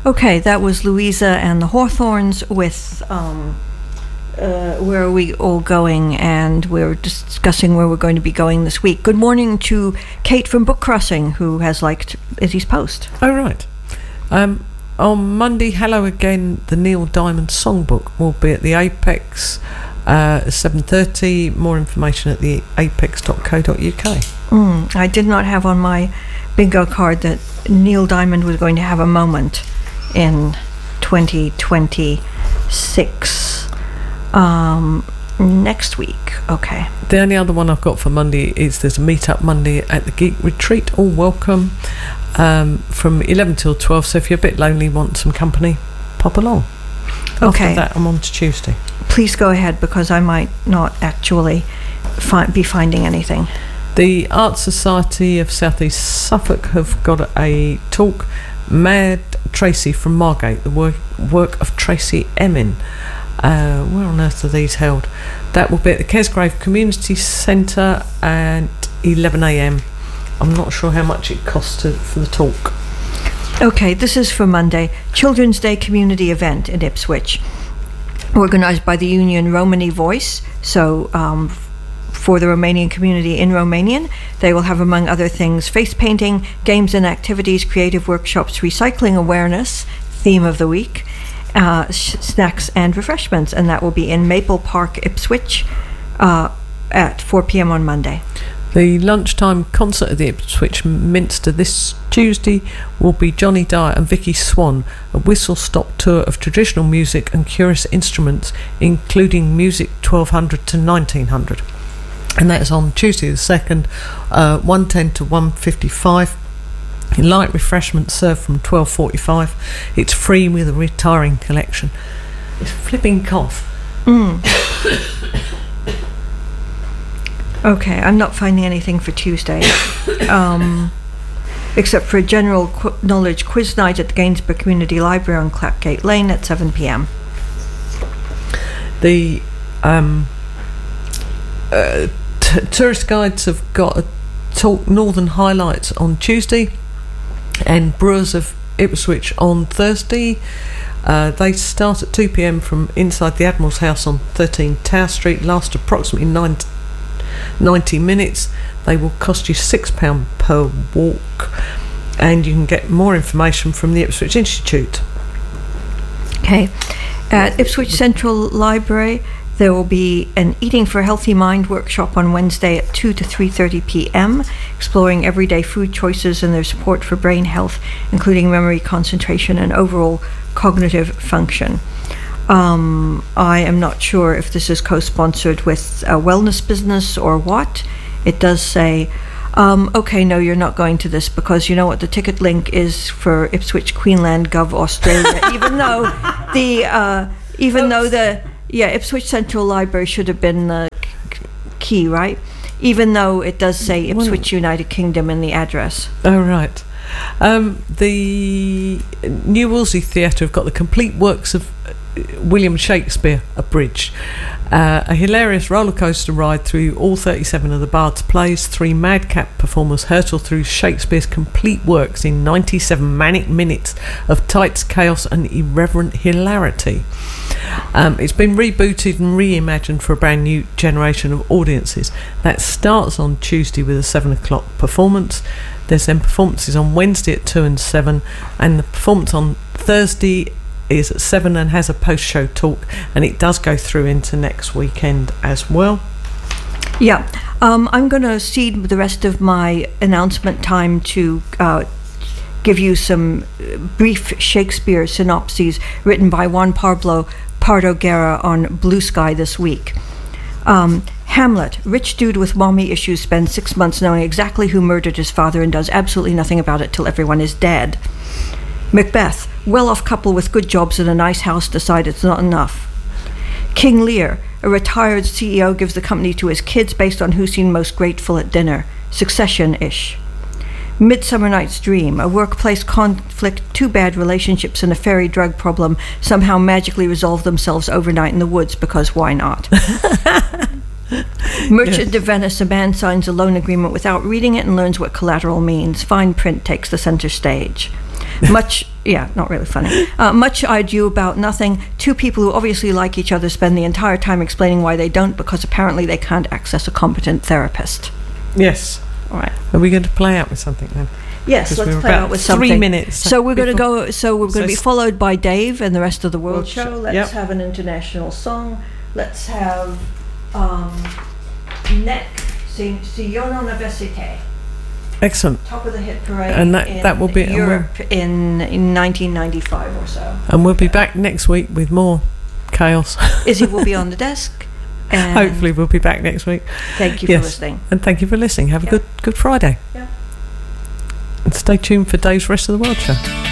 Okay, that was Louisa and the Hawthorns with Where Are We All Going? And we're discussing where we're going to be going this week. Good morning to Kate from Book Crossing, who has liked Izzy's post. Oh, right. On Monday, hello again, the Neil Diamond Songbook will be at the Apex 7:30. More information at the apex.co.uk. I did not have on my bingo card that Neil Diamond was going to have a moment in 2026 next week. Okay. The only other one I've got for Monday is there's a meet-up Monday at the Geek Retreat. All welcome from 11 till 12. So if you're a bit lonely, want some company, pop along. Okay. After that, I'm on to Tuesday. Please go ahead, because I might not actually be finding anything. The Art Society of South East Suffolk have got a talk, Mad Tracy from Margate, the work of Tracy Emin. Where on earth are these held? That will be at the Kesgrave Community Centre at 11 a.m. I'm not sure how much it costs for the talk. Okay, this is for Monday. Children's Day community event in Ipswich, organised by the Union Romany Voice. So for the Romanian community in Romanian, they will have, among other things, face painting, games and activities, creative workshops, recycling awareness, theme of the week, snacks and refreshments, and that will be in Maple Park, Ipswich, at 4 p.m. on Monday. The lunchtime concert at the Ipswich Minster this Tuesday will be Johnny Dyer and Vicky Swan, a whistle-stop tour of traditional music and curious instruments, including music 1200 to 1900. And that is on Tuesday the 2nd, 1:10 to 1:55. Light refreshments served from 12:45. It's free with a retiring collection. It's flipping cough. Okay, I'm not finding anything for Tuesday, except for a general knowledge quiz night at the Gainsborough Community Library on Clapgate Lane at 7 p.m. The tourist guides have got a talk, Northern Highlights, on Tuesday, and Brewers of Ipswich on Thursday. They start at 2 p.m. from inside the Admiral's House on 13 Tower Street, last approximately 90 minutes. They will cost you £6 per walk, and you can get more information from the Ipswich Institute. Okay. At Ipswich Central Library, there will be an Eating for a Healthy Mind workshop on Wednesday at 2 to 3:30 p.m, exploring everyday food choices and their support for brain health, including memory, concentration, and overall cognitive function. I am not sure if this is co-sponsored with a wellness business or what. It does say, okay, no, you're not going to this, because you know what the ticket link is for Ipswich Queensland Gov Australia, even though the Ipswich Central Library should have been the key, right? Even though it does say Ipswich United Kingdom in the address. Oh, right. The New Wolsey Theatre have got the complete works of William Shakespeare abridged. A hilarious rollercoaster ride through all 37 of the Bard's plays. 3 madcap performers hurtle through Shakespeare's complete works in 97 manic minutes of tights, chaos and irreverent hilarity. It's been rebooted and reimagined for a brand new generation of audiences. That starts on Tuesday with a 7 o'clock performance. There's then performances on Wednesday at 2 and 7, and the performance on Thursday is at 7 and has a post-show talk, and it does go through into next weekend as well. Yeah, I'm going to cede the rest of my announcement time to give you some brief Shakespeare synopses written by Juan Pablo Pardo Guerra on Blue Sky this week. Hamlet, rich dude with mommy issues, spends 6 months knowing exactly who murdered his father and does absolutely nothing about it till everyone is dead. Macbeth, well-off couple with good jobs and a nice house decide it's not enough. King Lear, a retired CEO gives the company to his kids based on who seemed most grateful at dinner. Succession-ish. Midsummer Night's Dream, a workplace conflict, 2 bad relationships and a fairy drug problem somehow magically resolve themselves overnight in the woods, because why not? Merchant of Venice, a man signs a loan agreement without reading it and learns what collateral means. Fine print takes the center stage. Much Yeah, not really funny. Much ado about nothing. Two people who obviously like each other spend the entire time explaining why they don't, because apparently they can't access a competent therapist. Yes. All right. Are we going to play out with something then? Yes, let's play out with something. 3 minutes. So we're going to go. So we're going to be followed by Dave and the rest of the World Show. Show. Let's have an international song. Let's have Neck, Si Yo No Necesité. Excellent. Top of the hit parade, and that will be Europe in 1995 or so. And we'll be back next week with more chaos. Izzy will be on the desk. And hopefully we'll be back next week. Thank you for listening. And thank you for listening. Have a good Friday. Yeah. And stay tuned for Dave's Rest of the World Show.